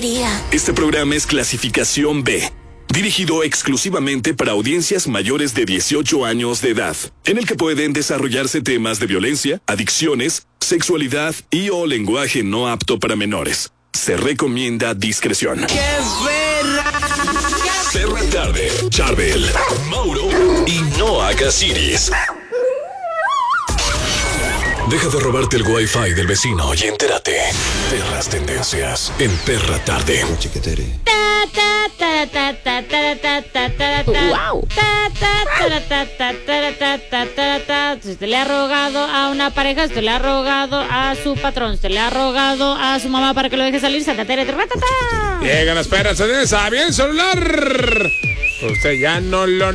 quería. Este programa es clasificación B, dirigido exclusivamente para audiencias mayores de 18 años de edad, en el que pueden desarrollarse temas de violencia, adicciones, sexualidad y o lenguaje no apto para menores. Se recomienda discreción. ¡Qué perra! Perra Tarde, Charbel, Mauro y Noah Casiris. Deja de robarte el wifi del vecino y entérate. Perras tendencias en Perra Tarde. Wow. Si usted le ha rogado a una pareja, usted le ha rogado a su patrón, usted le ha rogado a su mamá para que lo deje salir, Llegan las perras tendencias, bien celular. Usted ya no lo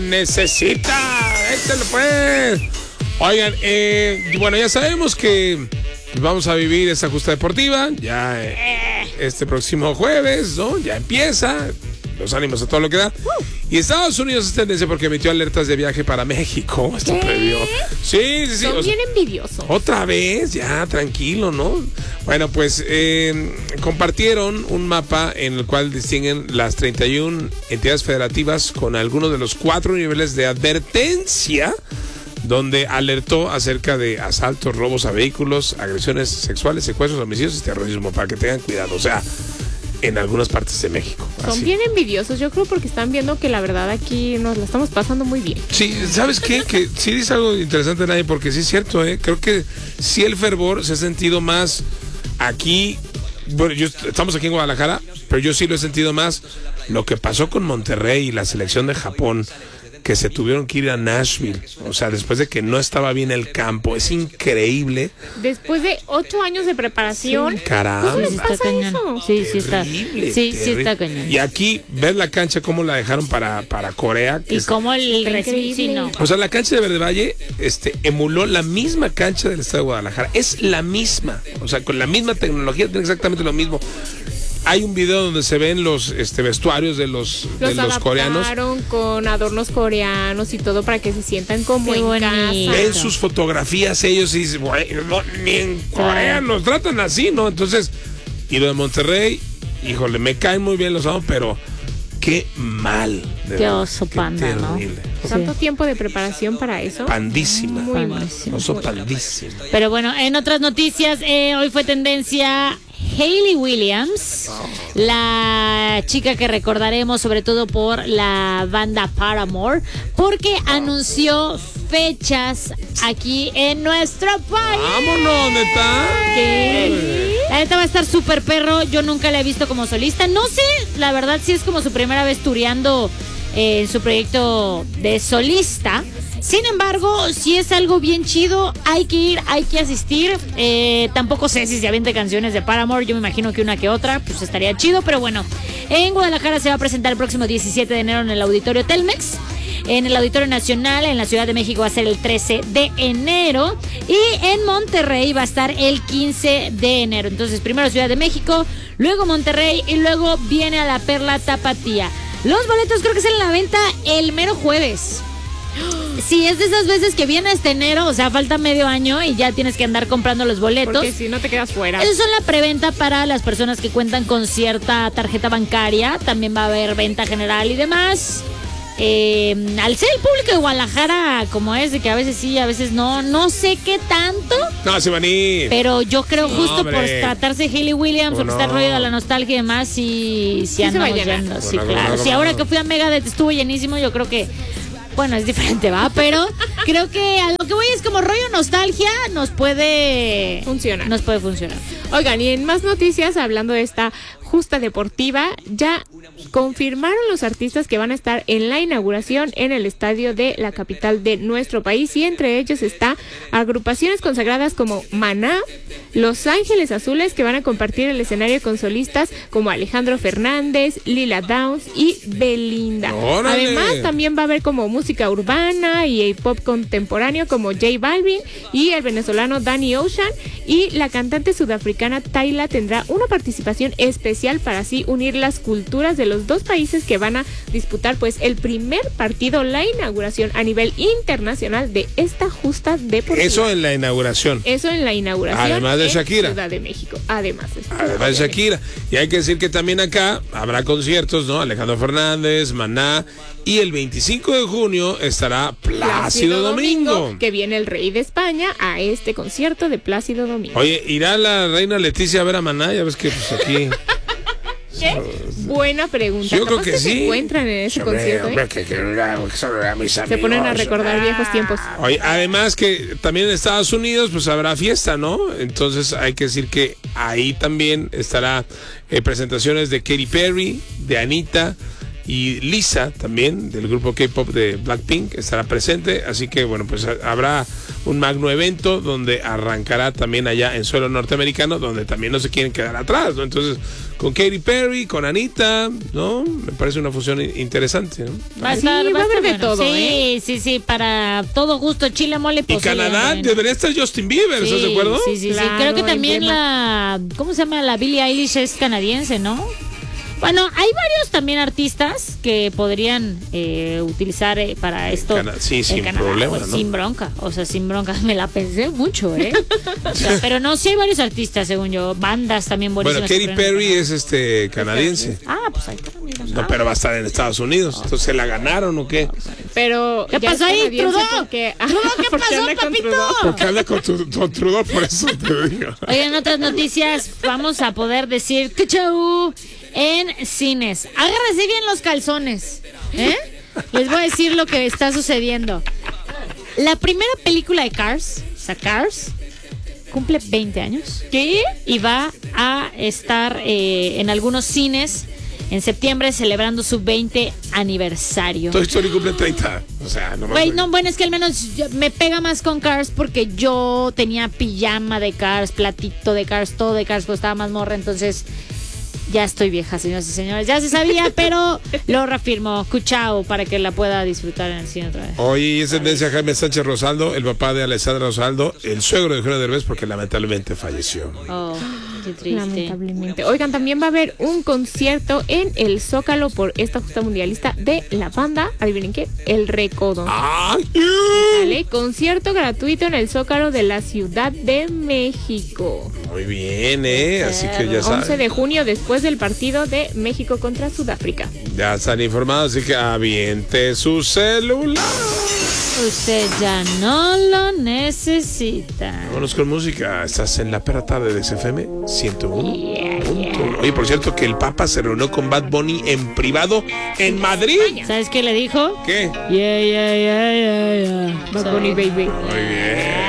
necesita. Échalo pues. Oigan, bueno, ya sabemos que vamos a vivir esta justa deportiva, ya este próximo jueves, ¿no? Ya empieza, los ánimos a todo lo que da. Y Estados Unidos es tendencia porque emitió alertas de viaje para México. Esto previó. Sí. Son bien envidiosos. Otra vez, ya, tranquilo, ¿no? Bueno, pues compartieron un mapa en el cual distinguen las 31 entidades federativas con algunos de los 4 niveles de advertencia, donde alertó acerca de asaltos, robos a vehículos, agresiones sexuales, secuestros, homicidios y terrorismo, para que tengan cuidado. O sea, en algunas partes de México. Son así. Bien envidiosos, yo creo, porque están viendo que la verdad aquí nos la estamos pasando muy bien. Sí, ¿sabes qué? Que sí dice algo interesante, Nadie, porque sí es cierto, ¿eh? Creo que sí el fervor se ha sentido más aquí. Bueno, estamos aquí en Guadalajara, pero yo sí lo he sentido más lo que pasó con Monterrey y la selección de Japón, que se tuvieron que ir a Nashville, o sea, después de que no estaba bien el campo. Es increíble. Después de 8 años de preparación. Sí, caramba. ¿Cómo les pasa eso? Sí, está. Sí, está cañón. Y aquí, ves la cancha, cómo la dejaron para Corea. Y cómo el recibo. O sea, la cancha de Verde Valle emuló la misma cancha del estado de Guadalajara. Es la misma. O sea, con la misma tecnología, tiene exactamente lo mismo. Hay un video donde se ven los vestuarios de los coreanos. Con adornos coreanos y todo para que se sientan como en casa. Ven sus fotografías ellos y dicen, bueno, ni en Corea nos tratan así, ¿no? Entonces, y lo de Monterrey, híjole, me caen muy bien los amos, pero qué mal. Qué oso panda, ¿no? Tanto tiempo de preparación para eso. Pandísima. Muy mal. Oso pandísima. Pero bueno, en otras noticias, hoy fue tendencia Hayley Williams, la chica que recordaremos sobre todo por la banda Paramore, porque anunció fechas aquí en nuestro país. ¡Vámonos, neta! ¿Qué? La neta va a estar súper perro. Yo nunca la he visto como solista. No sé, la verdad, si es como su primera vez tureando en su proyecto de solista. Sin embargo, si es algo bien chido, hay que ir, hay que asistir. Tampoco sé si se avienta canciones de Paramore, yo me imagino que una que otra, pues estaría chido, pero bueno. En Guadalajara se va a presentar el próximo 17 de enero en el Auditorio Telmex. En el Auditorio Nacional, en la Ciudad de México, va a ser el 13 de enero. Y en Monterrey va a estar el 15 de enero. Entonces, primero Ciudad de México, luego Monterrey y luego viene a la Perla Tapatía. Los boletos creo que salen a la venta el mero jueves. Sí, es de esas veces que viene este enero, o sea, falta medio año y ya tienes que andar comprando los boletos. Porque si no te quedas fuera. Eso son la preventa para las personas que cuentan con cierta tarjeta bancaria. También va a haber venta general y demás. Al ser el público de Guadalajara como es, de que a veces sí, a veces no sé qué tanto. No, se van a ir. Pero yo creo justo por tratarse de Hayley Williams, porque está el rollo de la nostalgia y demás, sí andamos yendo. Sí, claro. Si ahora que fui a Megadeth estuvo llenísimo, yo creo que... Bueno, es diferente, ¿va? Pero creo que a lo que voy es como rollo nostalgia nos puede funcionar. Oigan, y en más noticias, hablando de esta justa deportiva, ya confirmaron los artistas que van a estar en la inauguración en el estadio de la capital de nuestro país, y entre ellos está agrupaciones consagradas como Maná, Los Ángeles Azules, que van a compartir el escenario con solistas como Alejandro Fernández, Lila Downs y Belinda. ¡Órale! Además, también va a haber como música urbana y pop contemporáneo como J Balvin y el venezolano Danny Ocean, y la cantante sudafricana Tayla tendrá una participación especial especial para así unir las culturas de los dos países que van a disputar pues el primer partido, la inauguración a nivel internacional de esta justa deportiva. Eso en la inauguración. Eso en la inauguración. Además de Shakira. Ciudad de México. Además de Shakira. Y hay que decir que también acá habrá conciertos, ¿no? Alejandro Fernández, Maná. Y el 25 de junio estará Plácido Domingo. Que viene el rey de España a este concierto de Plácido Domingo. Oye, ¿irá la reina Leticia a ver a Maná? Ya ves que pues aquí... ¿Qué? Buena pregunta. Yo creo que sí. Se encuentran en ese concierto, ¿eh? Se ponen a recordar viejos tiempos. Oye, además que también en Estados Unidos pues habrá fiesta, ¿no? Entonces hay que decir que ahí también estará presentaciones de Katy Perry, de Anita y Lisa también, del grupo K-pop de Blackpink, estará presente. Así que bueno, pues habrá un magno evento donde arrancará también allá en suelo norteamericano, donde también no se quieren quedar atrás, ¿no? Entonces, con Katy Perry, con Anita, ¿no? Me parece una fusión interesante, ¿no? Va a haber de todo, ¿eh? Sí, para todo gusto, chile, mole, pozole. Y Canadá debería estar Justin Bieber, ¿estás de acuerdo? Sí, claro, creo que también ¿cómo se llama? La Billie Eilish es canadiense, ¿no? Bueno, hay varios también artistas que podrían utilizar para esto. Sí, sin Canadá, problema, pues, ¿no? Sin bronca. Me la pensé mucho, ¿eh? O sea, pero no, sí hay varios artistas, según yo. Bandas también buenísimas. Bueno, Katy Perry es canadiense. Pues ahí está, mira. No, pero va a estar en Estados Unidos. Entonces, ¿se la ganaron o qué? Pero ¿qué pasó ahí, Trudeau? ¿Qué pasó, papito? Porque anda con Trudeau, por eso te digo. Oigan, otras noticias, vamos a poder decir ¡Cuchau! En cines. Agárrense bien los calzones, ¿eh? Les voy a decir lo que está sucediendo. La primera película de Cars, Cars, cumple 20 años. ¿Qué? Y va a estar en algunos cines en septiembre celebrando su 20 aniversario. Toy Story cumple 30. O sea, bueno, es que al menos me pega más con Cars porque yo tenía pijama de Cars, platito de Cars, todo de Cars, costaba más morra, entonces... Ya estoy vieja, señoras y señores. Ya se sabía, pero lo reafirmo. Cuchao, para que la pueda disfrutar en el cine otra vez. Hoy es tendencia Jaime Sánchez Rosaldo, el papá de Alessandra Rosaldo, el suegro de Eugenio Derbez, porque lamentablemente falleció. Oh, qué triste. Lamentablemente. Oigan, también va a haber un concierto en el Zócalo por esta justa mundialista de la banda, adivinen qué, El Recodo. ¿Vale? Concierto gratuito en el Zócalo de la Ciudad de México. Muy bien, así que ya saben. 11 de junio, después del partido de México contra Sudáfrica. Ya están informados, así que aviente su celular. Usted ya no lo necesita. Vámonos con música. Estás en la perra tarde de XFM 101.1. Oye, por cierto, que el Papa se reunió con Bad Bunny en privado en Madrid. ¿Sabes qué le dijo? ¿Qué? Yeah. Bad Bunny, baby. Muy bien.